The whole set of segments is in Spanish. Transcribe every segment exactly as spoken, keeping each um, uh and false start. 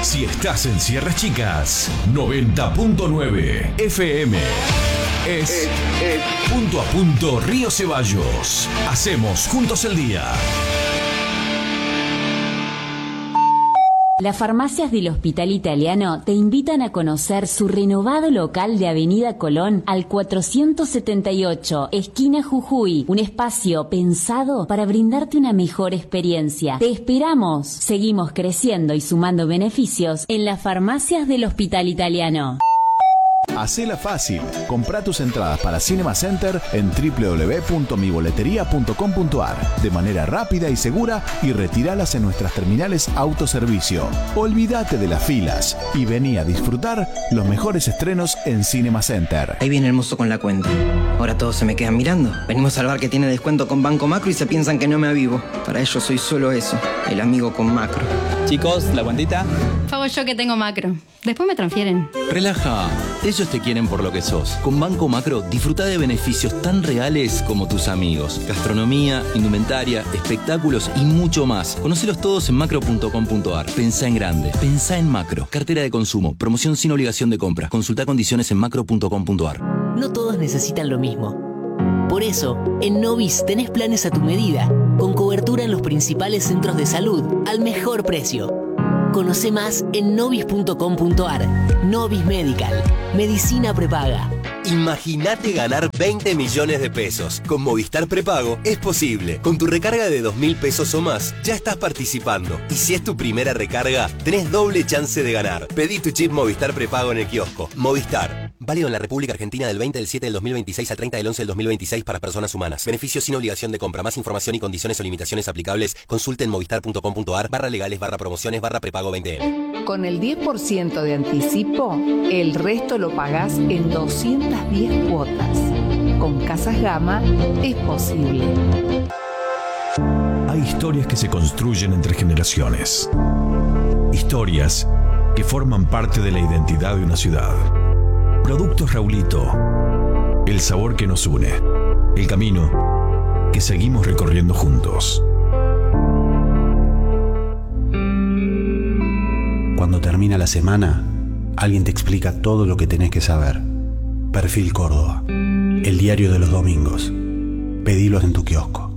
Si estás en Sierras Chicas, noventa punto nueve F M. Es, es, es Punto a Punto Río Ceballos. Hacemos juntos el día. Las farmacias del Hospital Italiano te invitan a conocer su renovado local de Avenida Colón al cuatrocientos setenta y ocho, esquina Jujuy. Un espacio pensado para brindarte una mejor experiencia. Te esperamos. Seguimos creciendo y sumando beneficios en las farmacias del Hospital Italiano. Hacela fácil. Comprá tus entradas para Cinema Center en doble u doble u doble u punto mi boletería punto com punto a r de manera rápida y segura y retíralas en nuestras terminales autoservicio. Olvídate de las filas y vení a disfrutar los mejores estrenos en Cinema Center. Ahí viene el mozo con la cuenta. Ahora todos se me quedan mirando. Venimos al bar que tiene descuento con Banco Macro y se piensan que no me avivo. Para ellos soy solo eso, el amigo con Macro. Chicos, ¿la cuentita? Pago yo que tengo Macro. Después me transfieren. Relaja. Ellos te quieren por lo que sos. Con Banco Macro, disfruta de beneficios tan reales como tus amigos. Gastronomía, indumentaria, espectáculos y mucho más. Conocelos todos en macro punto com punto a r. Pensá en grande. Pensá en Macro. Cartera de consumo. Promoción sin obligación de compra. Consulta condiciones en macro punto com punto a r. No todos necesitan lo mismo. Por eso, en Novis tenés planes a tu medida, con cobertura en los principales centros de salud, al mejor precio. Conoce más en novis punto com punto a r. Novis Medical. Medicina prepaga. Imagínate ganar veinte millones de pesos. Con Movistar Prepago es posible. Con tu recarga de dos mil pesos o más, ya estás participando. Y si es tu primera recarga, tenés doble chance de ganar. Pedí tu chip Movistar Prepago en el kiosco. Movistar. Válido en la República Argentina del veinte del siete del dos mil veintiséis al treinta del once del dos mil veintiséis para personas humanas. Beneficios sin obligación de compra. Más información y condiciones o limitaciones aplicables, consulte en movistar punto com punto a r barra legales barra promociones barra prepago veinte N. Con el diez por ciento de anticipo, el resto lo pagás en doscientas diez cuotas. Con Casas Gama es posible. Hay historias que se construyen entre generaciones. Historias que forman parte de la identidad de una ciudad. Productos Raulito. El sabor que nos une. El camino que seguimos recorriendo juntos. Cuando termina la semana, alguien te explica todo lo que tenés que saber. Perfil Córdoba, el diario de los domingos. Pedilos en tu kiosco.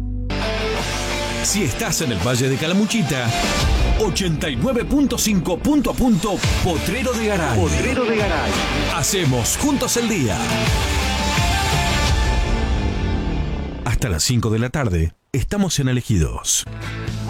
Si estás en el Valle de Calamuchita, ochenta y nueve punto cinco Punto a Punto Potrero de Garay. Potrero de Garay. Hacemos juntos el día. Hasta las cinco de la tarde, estamos en Elegidos.